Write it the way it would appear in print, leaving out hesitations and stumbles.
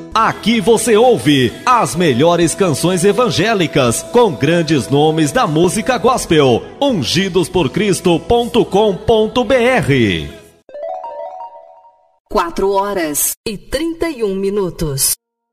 Aqui você ouve as melhores canções evangélicas com grandes nomes da música gospel. ungidosporcristo.com.br 4 horas e 31 minutos.